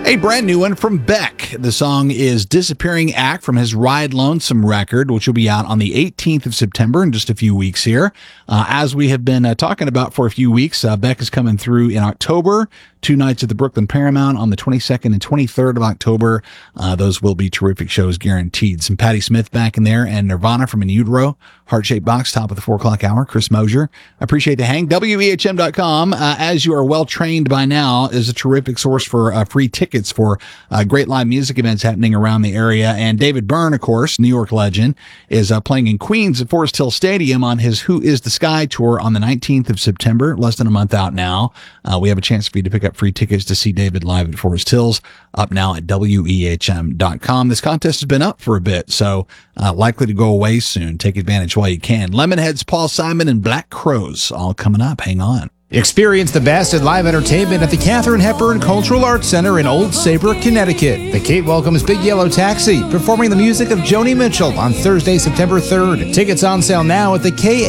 A brand new one from Beck. The song is Disappearing Act from his Ride Lonesome record, which will be out on the 18th of September in just a few weeks here. As we have been talking about for a few weeks, Beck is coming through in October. 2 nights at the Brooklyn Paramount on the 22nd and 23rd of October. Those will be terrific shows guaranteed. Some Patti Smith back in there and Nirvana from In Utero. Heart-shaped box, top of the 4 o'clock hour. Chris Mosier. Appreciate the hang. WEHM.com, as you are well trained by now, is a terrific source for free tickets for great live music events happening around the area. And David Byrne, of course, New York legend, is playing in Queens at Forest Hill Stadium on his Who is the Sky tour on the 19th of September. Less than a month out now. We have a chance for you to pick up free tickets to see David live at Forest Hills, up now at WEHM.com. This contest has been up for a bit, so likely to go away soon. Take advantage while you can. Lemonheads, Paul Simon, and Black Crows all coming up. Hang on. Experience the best in live entertainment at the Katharine Hepburn Cultural Arts Center in Old Saybrook, Connecticut. The Kate welcomes Big Yellow Taxi, performing the music of Joni Mitchell on Thursday, September 3rd. Tickets on sale now at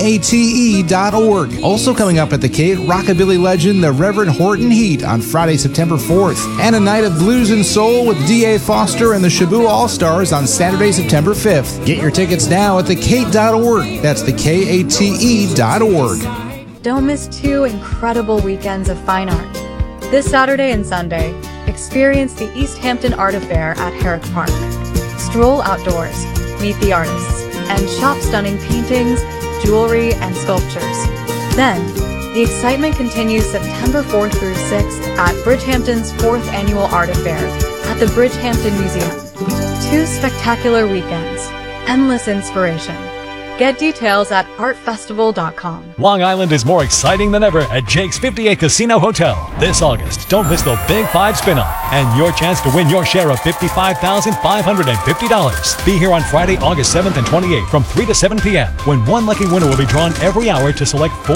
thekate.org. Also coming up at the Kate, rockabilly legend, the Reverend Horton Heat on Friday, September 4th. And a night of blues and soul with D.A. Foster and the Shaboo All-Stars on Saturday, September 5th. Get your tickets now at thekate.org. That's thekate.org. Don't miss 2 incredible weekends of fine art. This Saturday and Sunday, experience the East Hampton Art Affair at Herrick Park. Stroll outdoors, meet the artists, and shop stunning paintings, jewelry, and sculptures. Then, the excitement continues September 4th through 6th at Bridgehampton's 4th Annual Art Affair at the Bridgehampton Museum. 2 spectacular weekends, endless inspiration. Get details at artfestival.com. Long Island is more exciting than ever at Jake's 58 Casino Hotel. This August, don't miss the Big 5 spin-off and your chance to win your share of $55,550. Be here on Friday, August 7th and 28th from 3 to 7 p.m. when one lucky winner will be drawn every hour to select 4